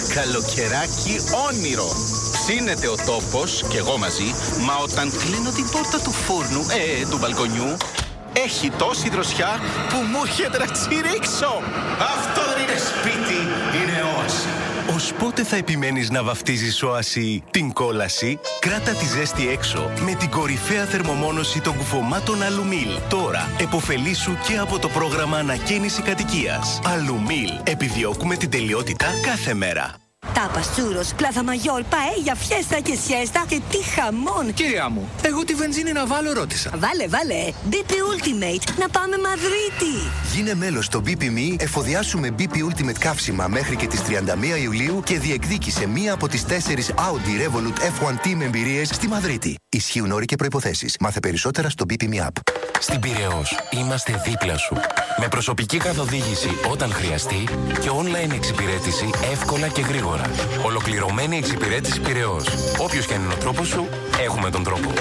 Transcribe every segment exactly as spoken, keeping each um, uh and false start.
Καλοκαιράκι όνειρο. Ψήνεται ο τόπος και εγώ μαζί, μα όταν κλείνω την πόρτα του φούρνου, ε, του μπαλκονιού, έχει τόση δροσιά που μου έρχεται να τσιρίξω. Αυτό δεν είναι σπίτι, είναι όαση. Ως πότε θα επιμένεις να βαφτίζεις όαση την κόλαση? Κράτα τη ζέστη έξω με την κορυφαία θερμομόνωση των κουφωμάτων Αλουμίλ. Τώρα εποφελήσου και από το πρόγραμμα ανακαίνιση κατοικίας. Αλουμίλ. Επιδιώκουμε την τελειότητα κάθε μέρα. Τάπας, τσούρος, πλάθα μαγιόρ, παέλια, φιέστα και σιέστα και τι χαμόν! Κυρία μου, εγώ τη βενζίνη να βάλω ρώτησα. Βάλε, βάλε! μπι πι Ultimate, να πάμε Μαδρίτη! Γίνε μέλος στο μπι πι μι, εφοδιάσου με μπι πι Ultimate καύσιμα μέχρι και τις τριάντα μία Ιουλίου και διεκδίκησε μία από τις τέσσερις Audi Revolut εφ ουάν Team εμπειρίες στη Μαδρίτη. Ισχύουν όροι και προϋποθέσεις. Μάθε περισσότερα στο μπι πι εμ App. Στην Πειραιώς είμαστε δίπλα σου. Με προσωπική καθοδήγηση όταν χρειαστεί και online εξυπηρέτηση εύκολα και γρήγορα. Ολοκληρωμένη εξυπηρέτηση Πειραιώς. Όποιος και αν είναι ο τρόπος σου, έχουμε τον τρόπο.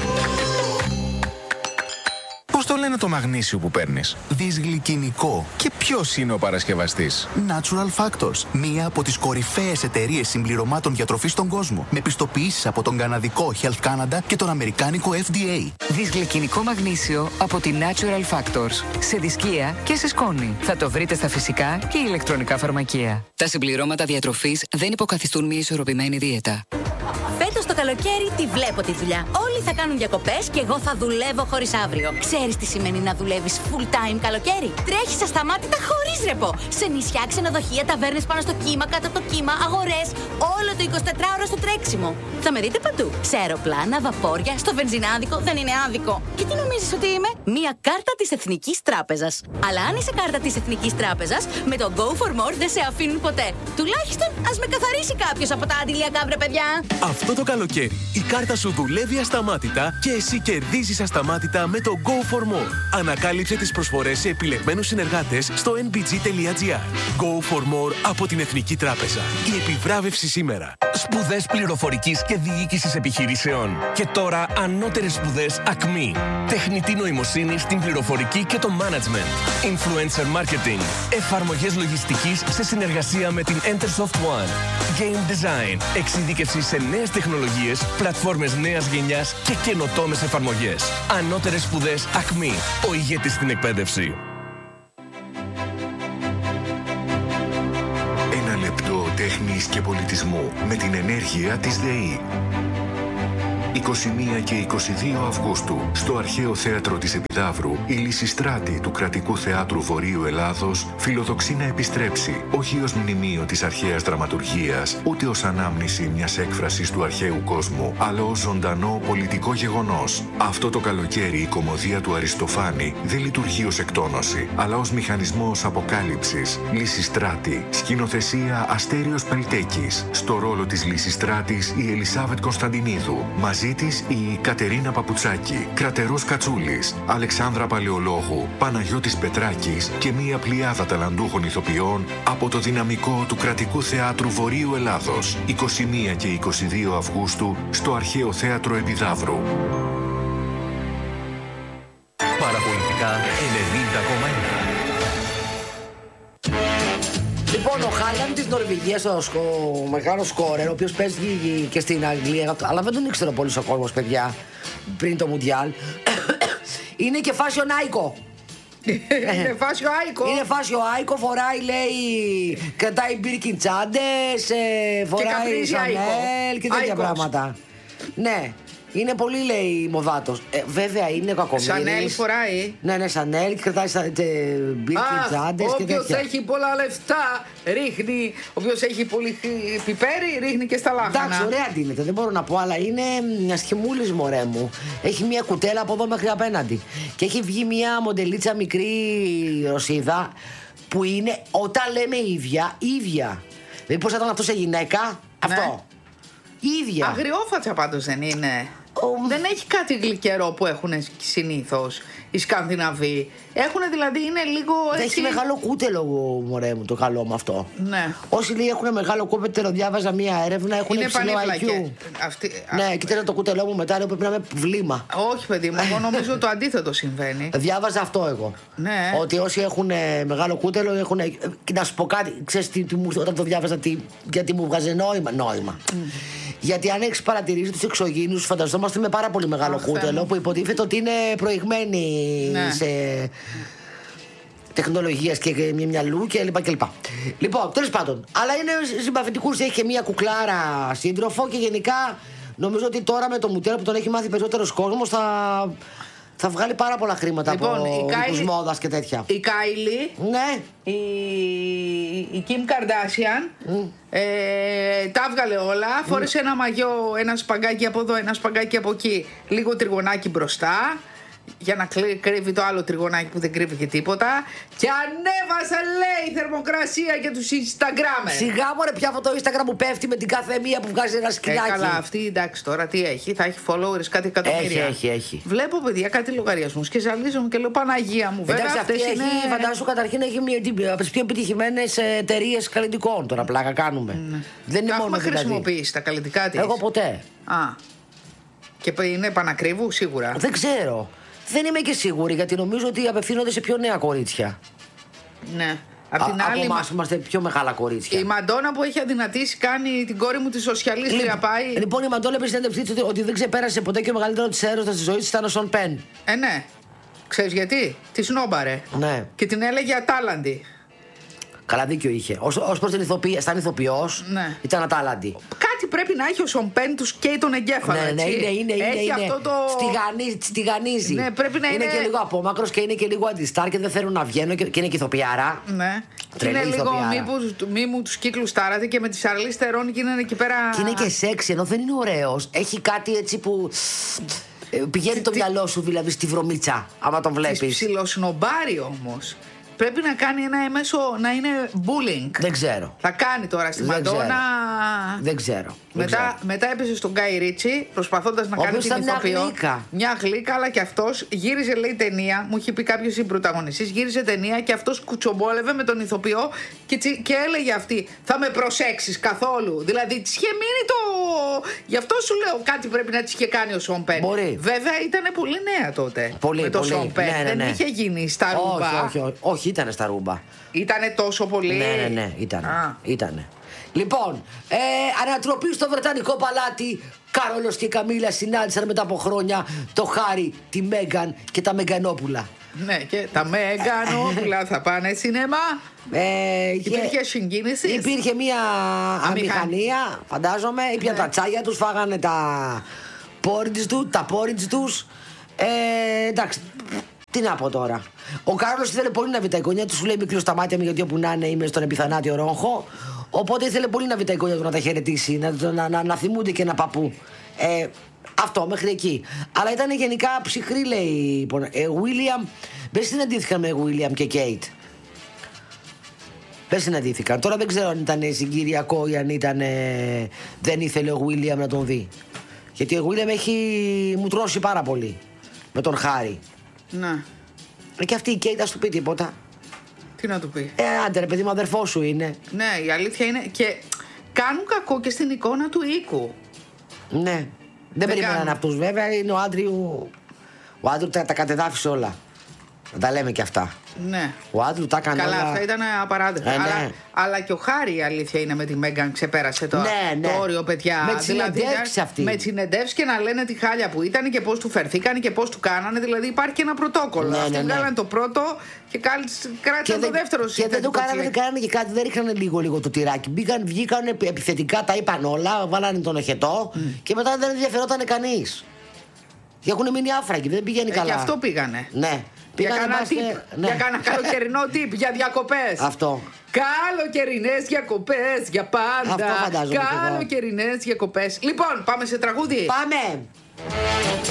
Πώς το λένε το μαγνήσιο που παίρνεις? Δυσγλυκινικό. Και ποιος είναι ο παρασκευαστής? Natural Factors. Μία από τις κορυφαίες εταιρείες συμπληρωμάτων διατροφής στον κόσμο. Με πιστοποιήσεις από τον καναδικό Health Canada και τον αμερικάνικο εφ ντι έι. Δυσγλυκινικό μαγνήσιο από τη Natural Factors. Σε δισκία και σε σκόνη. Θα το βρείτε στα φυσικά και ηλεκτρονικά φαρμακεία. Τα συμπληρώματα διατροφής δεν υποκαθιστούν μια ισορροπημένη δίαιτα. Φέτος το καλοκαίρι τη βλέπω τη δουλειά. Όλοι θα κάνουν διακοπές και εγώ θα δουλεύω χωρίς αύριο. Ξέρεις τι σημαίνει να δουλεύεις full time καλοκαίρι? Τρέχεις ασταμάτητα χωρίς ρεπό. Σε νησιά, ξενοδοχεία, ταβέρνες πάνω στο κύμα, κάτω από το κύμα, αγορές. Όλο το εικοσιτετράωρο στο τρέξιμο. Θα με δείτε παντού. Σε αεροπλάνα, βαπόρια, στο βενζινάδικο. Δεν είναι άδικο. Και τι νομίζεις ότι είμαι? Μία κάρτα της Εθνικής Τράπεζας. Αλλά αν είσαι κάρτα της Εθνικής Τράπεζας, με το Go for More δεν σε αφήνουν ποτέ. Τουλάχιστον ας με καθαρίσει κάποιος από τα αντιλιακά, βρε παιδιά. Αυτό το καλοκαίρι η κάρτα σου δουλεύει ασταμάτητα και εσύ κερδίζεις ασταμάτητα με το Go for More. Ανακάλυψε τις προσφορές σε επιλεγμένους συνεργάτες στο εν μπι τζι τελεία τζι άρ. Go for More από την Εθνική Τράπεζα. Η επιβράβευση σήμερα. Σπουδές πληροφορικής και διοίκησης επιχειρήσεων. Και τώρα ανώτερες σπουδές Ακμή. Τεχνητή νοημοσύνη στην πληροφορική και το management. Influencer marketing. Εφαρμογές λογιστικής σε συνεργασία με την Entersoft One. Game design. Εξειδίκευση σε νέες τεχνολογίες, πλατφόρμες νέας γενιάς και καινοτόμες εφαρμογές. Ανώτερες σπουδές Ακμή. Ο ηγέτης στην εκπαίδευση. Ένα λεπτό τέχνης και πολιτισμού με την ενέργεια της ΔΕΗ. είκοσι μία και είκοσι δύο Αυγούστου, στο Αρχαίο Θέατρο της Επιδαύρου, η Λυσιστράτη του Κρατικού Θεάτρου Βορείου Ελλάδος φιλοδοξεί να επιστρέψει, όχι ως μνημείο της αρχαίας δραματουργίας, ούτε ως ανάμνηση μιας έκφρασης του αρχαίου κόσμου, αλλά ως ζωντανό πολιτικό γεγονός. Αυτό το καλοκαίρι η κωμωδία του Αριστοφάνη δεν λειτουργεί ως εκτόνωση, αλλά ως μηχανισμός αποκάλυψης. Λυσιστράτη, σκηνοθεσία Αστέριος Πελτέκης. Στο ρόλο της Λυσιστράτης η Ελισάβετ Κωνσταντινίδου. Μαζί της η Κατερίνα Παπουτσάκη, Κρατερός Κατσούλης, Αλεξάνδρα Παλαιολόγου, Παναγιώτης Πετράκης και μία πλειάδα ταλαντούχων ηθοποιών από το δυναμικό του Κρατικού Θεάτρου Βορείου Ελλάδος. είκοσι μία και είκοσι δύο Αυγούστου στο Αρχαίο Θέατρο Επιδαύρου. Παραπολιτικά ενενήντα κόμμα ένα. Λοιπόν, ο Χάλαντ της Νορβηγίας, ο, ο μεγάλος σκόρερ, ο οποίος παίζει και στην Αγγλία, αλλά δεν τον ήξερε πολύ ο κόσμος, παιδιά, πριν το Μουντιάλ, είναι και φάσιο άικο. Είναι φάσιο άικο. Είναι φάσιο άικο, φοράει, λέει, κρατάει μπίρκιν τσάντες, φοράει Σανέλ και τέτοια πράγματα. Ναι. Είναι πολύ, λέει, μοδάτος. Ε, βέβαια είναι κακομοίρης. Σανέλ φοράει. Ναι, ναι, Σανέλ και κρατάει μπίρκιν τσάντες και τέτοια. Όποιος έχει πολλά λεφτά ρίχνει. Όποιος έχει πολύ πιπέρι ρίχνει και στα λάχανα. Εντάξει, ωραία ντύνεται, δεν μπορώ να πω, αλλά είναι μια σχημούλης, μωρέ μου. Έχει μια κουτέλα από εδώ μέχρι απέναντι. Και έχει βγει μια μοντελίτσα μικρή Ρωσίδα που είναι, όταν λέμε ίδια, ίδια. Δηλαδή πώς θα ήταν αυτό σε γυναίκα, αυτό. Ναι. Ίδια. Αγριόφατσα πάντως δεν είναι. Δεν έχει κάτι γλυκερό που έχουν συνήθως οι Σκανδιναβοί. Έχουν δηλαδή, είναι λίγο έτσι... Έχει μεγάλο κούτελο, μωρέ μου, το καλό με αυτό. Ναι. Όσοι λέει έχουν μεγάλο κούτελο, διάβαζα μία έρευνα, έχουν είναι υψηλό άι κιου. Αυτή... Ναι, κοίταζα το κούτελό μου μετά, πρέπει να είμαι βλήμα. Όχι, παιδί μου, εγώ νομίζω το αντίθετο συμβαίνει. Διάβαζα αυτό εγώ. Ναι. Ότι όσοι έχουν μεγάλο κούτελο έχουν. Να σου πω κάτι, ξέρεις τι, τι, όταν το διάβαζα, τι, γιατί μου βγάζε νόημα. νόημα. Mm. Γιατί αν έχει παρατηρήσει τους εξωγήινους, φανταζόμαστε με πάρα πολύ μεγάλο oh, κούτελο που υποτίθεται ότι είναι προηγμένοι ναι. σε τεχνολογίες και μυαλού και λοιπά και λοιπά. Λοιπόν, τέλος πάντων, αλλά είναι συμπαθητικούς, έχει και μια κουκλάρα σύντροφο και γενικά νομίζω ότι τώρα με το μουτέλο που τον έχει μάθει περισσότερος κόσμος θα, θα βγάλει πάρα πολλά χρήματα λοιπόν, από οίκους μόδας και τέτοια. Η Κάιλι, ναι. η, η Kim Kardashian mm. ε, τα έβγαλε όλα, mm. φόρεσε ένα μαγιό, ένα σπαγκάκι από εδώ, ένα σπαγκάκι από εκεί, λίγο τριγωνάκι μπροστά για να κρύβει το άλλο τριγωνάκι που δεν κρύβει και τίποτα. Και ανέβασε, λέει, θερμοκρασία για τους Instagramers. Σιγά μωρέ, πια από το Instagram που πέφτει με την κάθε μία που βγάζει ένα σκυλάκι. Ε, καλά, αυτή εντάξει τώρα τι έχει, θα έχει followers κάτι εκατομμύρια. Έχει, έχει, έχει. Βλέπω παιδιά κάτι λογαριασμούς και ζαλίζομαι και λέω Παναγία μου. Βέβαια εντάξει, αυτές αυτή είναι... έχει, φαντάσου καταρχήν έχει μία από τις πιο επιτυχημένες εταιρείες καλλιτικών. Τώρα πλάκα κάνουμε. Mm. Δεν είναι τα μόνο έχουμε δηλαδή. χρησιμοποιήσει τα καλλιτικά της. Εγώ ποτέ. Α. Και είναι πανακρίβου σίγουρα. Δεν ξέρω. Δεν είμαι και σίγουρη γιατί νομίζω ότι απευθύνονται σε πιο νέα κορίτσια. Ναι. Απ' την Α, άλλη, από εμάς είμαστε πιο μεγάλα κορίτσια. Η Μαντόνα που έχει αδυνατήσει κάνει την κόρη μου τη σοσιαλίστρια λοιπόν, πάει. Λοιπόν, η Μαντόνα είπε στην συνέντευξή της ότι δεν ξεπέρασε ποτέ και ο μεγαλύτερο της έρωτα στη ζωή της ήταν ο Σον Πεν. Ε, ναι. Ξέρεις γιατί? Τη σνόμπαρε. Ναι. Και την έλεγε ατάλαντη. Καλά δίκιο είχε. Ως προς την ηθοποιία, σαν ηθοποιός ναι. ήταν ατάλαντη. Κάτι πρέπει να έχει ο Σον Πεν του καίει τον εγκέφαλο. Ναι, ναι, είναι, είναι, είναι, έχει είναι. αυτό το... Στιγανίζει, στιγανίζει. Ναι, πρέπει να είναι. Είναι και λίγο απόμακρος και είναι και λίγο αντιστάρ και δεν θέλουν να βγαίνουν και, και είναι και ηθοποιάρα. Ναι. Και είναι λίγο μη μου τους κύκλους τάρατε και με τις Σαρλί Στερόν και είναι εκεί πέρα. Και είναι και σεξι ενώ δεν είναι ωραίος. Έχει κάτι έτσι που. Πηγαίνει το μυαλό σου δηλαδή στη βρωμίτσα, άμα τον βλέπεις. Της ψιλοσνομπάρει όμως. Πρέπει να κάνει ένα έμεσο να είναι bullying. Δεν ξέρω. Θα κάνει τώρα στη Μαντόνα. Δεν ξέρω. Μετά, ξέρω. μετά έπεσε στον Γκάι Ρίτσι προσπαθώντας να ο κάνει την ηθοποιό. Μια γλύκα. Μια γλύκα, αλλά και αυτός γύριζε, λέει, ταινία. Μου είχε πει κάποιος συμπρωταγωνιστής. Γύριζε ταινία και αυτός κουτσομπόλευε με τον ηθοποιό και, και έλεγε αυτή: θα με προσέξεις καθόλου. Δηλαδή της είχε μείνει το. Γι' αυτό σου λέω κάτι πρέπει να της είχε κάνει ο Σον Πεν. Μπορεί. Βέβαια ήταν πολύ νέα τότε. Πολύ, με το Σον Πεν. Ναι, ναι, ναι. Δεν είχε γίνει στα ρούμπα. Όχι, όχι, όχι, όχι, ήταν στα ρούμπα. Ήτανε τόσο πολύ. Ναι, ναι, ναι, ήτανε. ήτανε. Λοιπόν, ε, ανατροπή στο Βρετανικό Παλάτι. Κάρολος και η Καμίλα συνάντησαν μετά από χρόνια το Χάρι, τη Μέγκαν και τα Μεγκανόπουλα. Ναι, και τα Μεγκανόπουλα θα πάνε σινεμά. Ε, υπήρχε συγκίνηση. Υπήρχε μια αμηχανία, φαντάζομαι. Ήπιαν ναι. τα τσάγια τους, φάγανε τα πόριτς τους, τα πόριτς τους. Ε, εντάξει. Τι να πω τώρα. Ο Κάρολος ήθελε πολύ να βρει τα εικόνια του, σου λέει: μην κλείσω τα μάτια μου, γιατί όπου να είναι είμαι στον επιθανάτιο ρόγχο. Οπότε ήθελε πολύ να βρει τα εικόνια του να τα χαιρετήσει, να, να, να, να θυμούνται και ένα παππού. Ε, αυτό μέχρι εκεί. Αλλά ήταν γενικά ψυχρή, λέει. Ε, William, δεν συναντήθηκαν με William και Kate. Δεν συναντήθηκαν. Τώρα δεν ξέρω αν ήταν συγκυριακό ή αν ήταν. Ε, δεν ήθελε ο William να τον δει. Γιατί ο William έχει μουτρώσει πάρα πολύ με τον Χάρι. Ναι. Και αυτή η Κέιτ, ας του πει τίποτα. Τι να του πει. Ε, άντε ρε παιδί μου, αδερφό σου είναι. Ναι, η αλήθεια είναι. Και κάνουν κακό και στην εικόνα του οίκου. Ναι. Δεν, δεν περίμεναν αυτούς βέβαια. Είναι ο Άντριου. Ο Άντριου τα, τα κατεδάφισε όλα. Να τα λέμε και αυτά. Ναι. Ο Άντριου τα έκανε όλα. Καλά, αυτά ήταν απαράδεκτα. Ε, ναι. αλλά, αλλά και ο Χάρι, η αλήθεια είναι, με τη Μέγκαν ξεπέρασε το, ναι, ναι. το όριο, παιδιά. Με τις συνεντεύξεις αυτή. Με τις συνεντεύξεις και να λένε τη χάλια που ήταν και πώς του φερθήκαν και πώς του κάνανε. Δηλαδή υπάρχει και ένα πρωτόκολλο. Ναι, Αυτοί ναι, ναι. βγάλανε το πρώτο και κράτησαν το δεύτερο. Και δεν του κάνανε, δεν κάνανε και κάτι, δεν ρίχνανε λίγο-λίγο το τυράκι. Μπήκαν, βγήκαν επιθετικά, τα είπαν όλα, βάλανε τον οχετό mm. και μετά δεν ενδιαφερόταν κανείς. Και έχουν μείνει άφραγοι, δεν πηγαίνει ε, καλά. Και αυτό πήγανε. Ναι. Για κάνα τύπ, ναι. Για κάνα καλοκαιρινό τύπ, για διακοπές. Αυτό. Καλοκαιρινές διακοπές για πάντα. Αυτό φαντάζομαι. Καλοκαιρινές διακοπές. Λοιπόν, πάμε σε τραγούδι. Πάμε.